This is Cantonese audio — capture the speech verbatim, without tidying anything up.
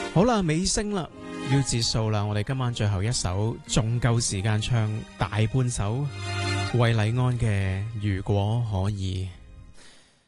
好啦，尾聲啦，要結束啦，我哋今晚最後一首仲夠時間唱大半首衛禮安嘅《如果可以》。